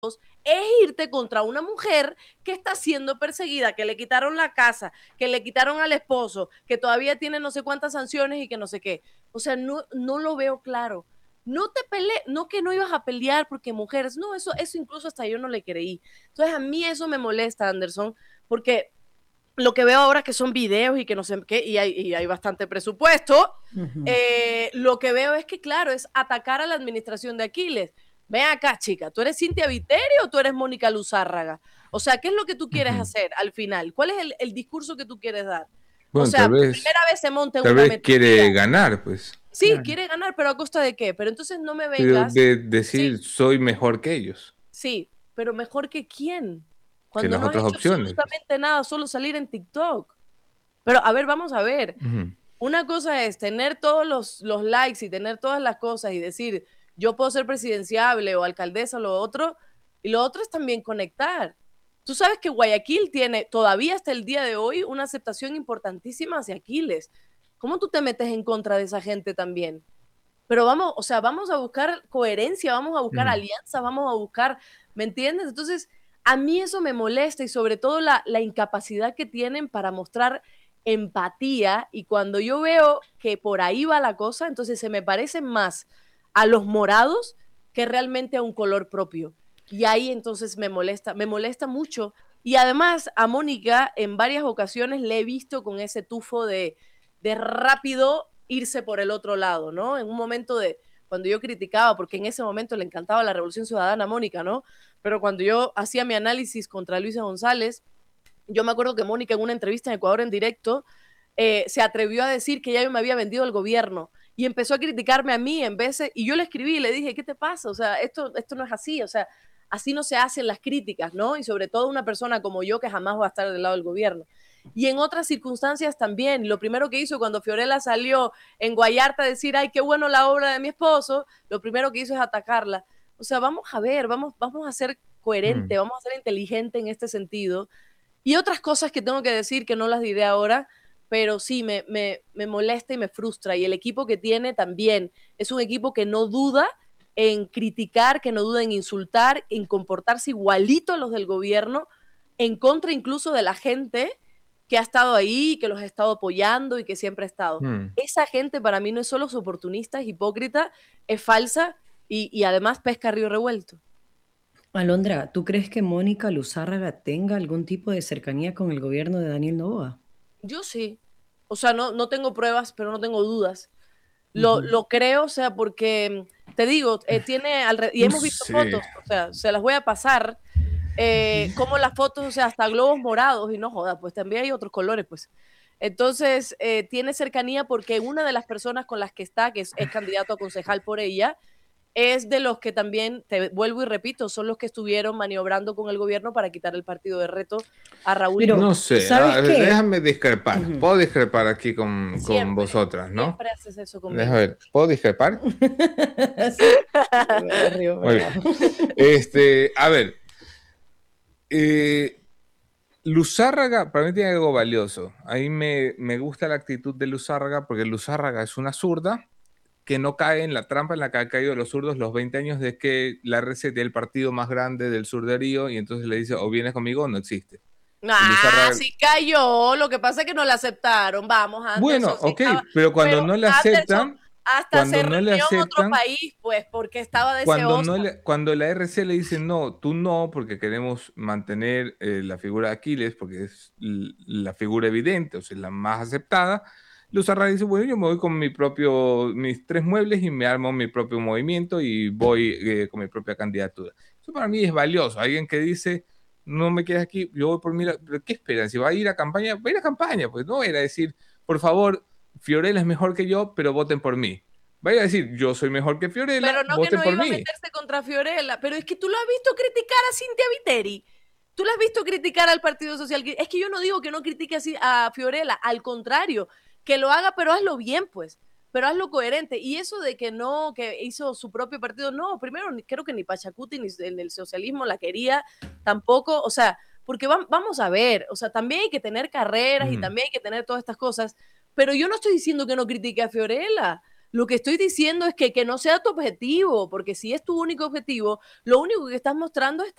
es irte contra una mujer que está siendo perseguida, que le quitaron la casa, que le quitaron al esposo, que todavía tiene no sé cuántas sanciones y que no sé qué. O sea, no lo veo claro. No te pelees, no que no ibas a pelear porque mujeres, no, eso incluso hasta yo no le creí. Entonces a mí eso me molesta, Anderson, porque lo que veo ahora que son videos y que no sé qué, y hay bastante presupuesto, lo que veo es que, claro, es atacar a la administración de Aquiles. Ven acá, chica, ¿tú eres Cintia Viteri o tú eres Mónica Luzárraga? O sea, ¿qué es lo que tú quieres hacer al final? ¿Cuál es el discurso que tú quieres dar? O Bueno, sea, por primera vez se monta en tal una vez metodía. quiere ganar, pues. Sí, Claro. quiere ganar, pero ¿a costa de qué? Pero entonces no me Pero vengas. de Sí, decir soy mejor que ellos, sí, pero mejor que quién. que Cuando las no has otras hecho opciones, pues. absolutamente nada, solo salir en TikTok. Pero a ver, vamos a ver. Ujú. Una cosa es tener todos los likes y tener todas las cosas y decir, yo puedo ser presidenciable o alcaldesa o lo otro, y lo otro es también conectar. Tú sabes que Guayaquil tiene todavía hasta el día de hoy una aceptación importantísima hacia Aquiles. ¿Cómo tú te metes en contra de esa gente también? Pero vamos, o sea, vamos a buscar coherencia, vamos a buscar alianzas, vamos a buscar, ¿me entiendes? Entonces, a mí eso me molesta y sobre todo la incapacidad que tienen para mostrar empatía y cuando yo veo que por ahí va la cosa, entonces se me parecen más a los morados que realmente a un color propio. Y ahí entonces me molesta mucho. Y además a Mónica en varias ocasiones le he visto con ese tufo de rápido irse por el otro lado, ¿no? En un momento de, cuando yo criticaba, porque en ese momento le encantaba la Revolución Ciudadana a Mónica, ¿no? Pero cuando yo hacía mi análisis contra Luisa González, yo me acuerdo que Mónica en una entrevista en Ecuador en directo se atrevió a decir que ya yo me había vendido al gobierno y empezó a criticarme a mí en vez de, y yo le escribí y le dije, ¿qué te pasa? O sea, esto no es así, o sea, así no se hacen las críticas, ¿no? Y sobre todo una persona como yo que jamás va a estar del lado del gobierno. Y en otras circunstancias también, lo primero que hizo cuando Fiorella salió en Guayarta a decir, ay, qué bueno la obra de mi esposo, lo primero que hizo es atacarla. O sea, vamos a ver, vamos a ser coherente, vamos a ser inteligente en este sentido. Y otras cosas que tengo que decir que no las diré ahora, pero sí, me molesta y me frustra. Y el equipo que tiene también es un equipo que no duda en criticar, que no duda en insultar, en comportarse igualito a los del gobierno, en contra incluso de la gente que ha estado ahí, que los ha estado apoyando y que siempre ha estado. Esa gente para mí no es solo oportunista, es hipócrita, es falsa y además pesca río revuelto. Alondra, ¿tú crees que Mónica Luzárraga tenga algún tipo de cercanía con el gobierno de Daniel Noboa? Yo sí. O sea, no tengo pruebas, pero no tengo dudas. Lo creo, o sea, porque te digo, tiene, y No hemos visto sé. fotos, o sea, se las voy a pasar, como las fotos, o sea, hasta globos morados, y no joda, pues también hay otros colores, pues. Entonces, tiene cercanía porque una de las personas con las que está, que es candidato a concejal por ella, es de los que también, te vuelvo y repito, son los que estuvieron maniobrando con el gobierno para quitar el partido de reto a Raúl y Pero, No Mónica. sé, ¿sabes qué? déjame discrepar. Puedo discrepar aquí con Siempre, vosotras, ¿no? siempre haces eso Déjame conmigo. ver, ¿puedo discrepar? Sí, de arriba Muy para bien. abajo. A ver, eh, Luzárraga para mí tiene algo valioso. A mí me gusta la actitud de Luzárraga porque Luzárraga es una zurda que no cae en la trampa en la que han caído los zurdos los 20 años de que la RC tiene el partido más grande del sur de Río y entonces le dice o vienes conmigo o no existe. Y Ah, Luzárraga, sí cayó. Lo que pasa es que no la aceptaron. Vamos, bueno, Anderson, sí ok, estaba. pero cuando Pero no le Anderson aceptan, hasta se cuando no le reunió en otro aceptan, país, pues, porque estaba cuando, deseosa. cuando la RC le dice no, tú no, porque queremos mantener la figura de Aquiles, porque es la figura evidente, o sea, la más aceptada, Luzarra dice, bueno, yo me voy con mis 3 muebles y me armo mi propio movimiento y voy con mi propia candidatura. Eso para mí es valioso. Alguien que dice, no me quedes aquí, yo voy por mí, pero ¿qué esperan? Si va a ir a campaña, va a ir a campaña, pues no va a ir a decir, por favor, Fiorella es mejor que yo, pero voten por mí. Vaya a decir, yo soy mejor que Fiorella, Pero no que voten no por iba a mí. meterse contra Fiorella. Pero es que tú lo has visto criticar a Cintia Viteri. Tú lo has visto criticar al Partido Social. Es que yo no digo que no critique así a Fiorella. Al contrario, que lo haga, pero hazlo bien, pues. Pero hazlo coherente. Y eso de que no, que hizo su propio partido, no, primero creo que ni Pachacuti ni en el socialismo la quería tampoco. O sea, porque vamos a ver, o sea, también hay que tener carreras y también hay que tener todas estas cosas. Pero yo no estoy diciendo que no critique a Fiorella. Lo que estoy diciendo es que no sea tu objetivo, porque si es tu único objetivo, lo único que estás mostrando es